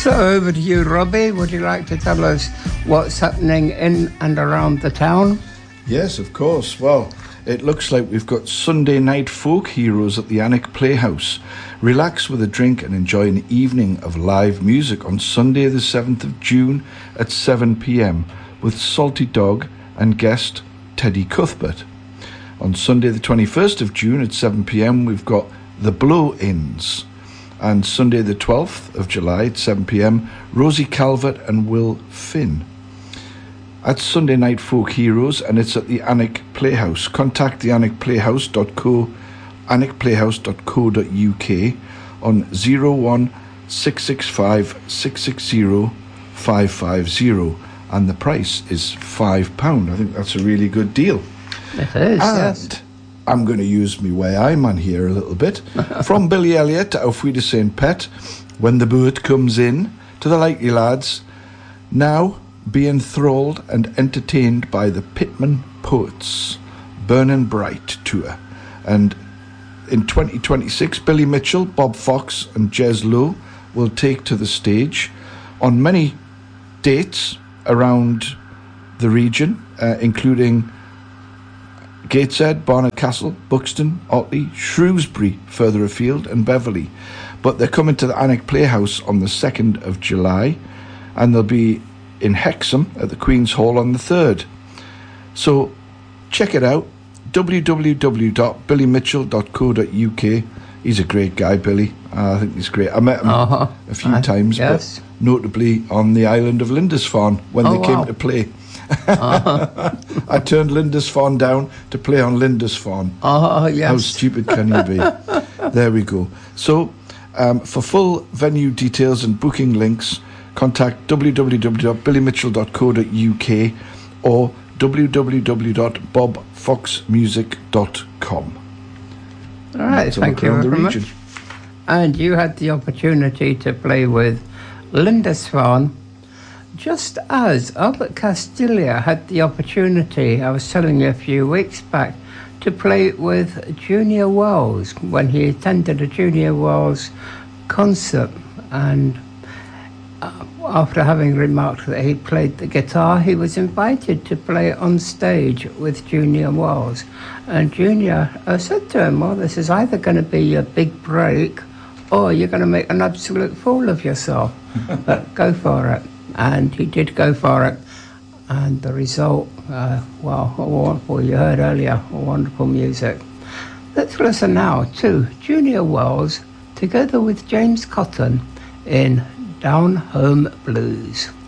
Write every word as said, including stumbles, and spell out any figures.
So over to you, Robbie. Would you like to tell us what's happening in and around the town? Yes, of course. Well, it looks like we've got Sunday night folk heroes at the Alnwick Playhouse. Relax with a drink and enjoy an evening of live music on Sunday the seventh of June at seven p.m. with Salty Dog and guest Teddy Cuthbert. On Sunday the twenty-first of June at seven p.m. we've got The Blow-Ins. And Sunday the twelfth of July at seven p.m. Rosie Calvert and Will Finn. At Sunday Night Folk Heroes, and it's at the Alnwick Playhouse. Contact the alnwick playhouse dot co alnwick playhouse dot co dot uk on zero one six six five six six zero five five zero, and the price is five pounds. I think that's a really good deal. It is, and yes. I'm going to use me way I man here a little bit. From Billy Elliot to Auf Wiedersehen Pet, When the Boat Comes In, to the Likely Lads. Now be enthralled and entertained by the Pitman Poets Burnin' Bright tour. And in twenty twenty-six, Billy Mitchell, Bob Fox and Jez Lowe will take to the stage on many dates around the region, uh, including Gateshead, Barnard Castle, Buxton, Otley, Shrewsbury, further afield, and Beverley. But they're coming to the Alnwick Playhouse on the second of July, and they'll be in Hexham at the Queen's Hall on the third. So check it out, w w w dot billy mitchell dot co dot uk. He's a great guy, Billy. Uh, I think he's great. I met him uh-huh. a few uh, times, yes. but notably on the island of Lindisfarne when oh, they came wow. to play. uh-huh. I turned Lindisfarne down to play on Lindisfarne. Oh, yes. How stupid can you be? There we go. So, um, for full venue details and booking links, contact w w w dot billy mitchell dot co dot uk or w w w dot bob fox music dot com. All right, thank you very much. Region. And you had the opportunity to play with Lindisfarne, just as Albert Castilla had the opportunity, I was telling you a few weeks back, to play with Junior Wells when he attended a Junior Wells concert. And uh, after having remarked that he played the guitar, he was invited to play on stage with Junior Wells. And Junior uh, said to him, well, this is either going to be your big break or you're going to make an absolute fool of yourself. But go for it. And he did go for it. And the result, uh, well, wonderful, you heard earlier, wonderful music. Let's listen now to Junior Wells together with James Cotton in Down Home Blues.